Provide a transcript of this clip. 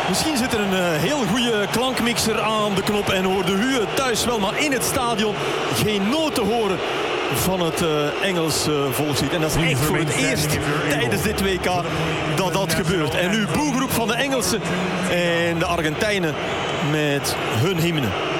Misschien zit er een heel goede klankmixer aan de knop en hoorde u het thuis wel, maar in het stadion geen noot te horen van het Engels volkslied. En dat is echt voor het eerst tijdens dit WK dat gebeurt. En nu boegroep van de Engelsen en de Argentijnen met hun hymne.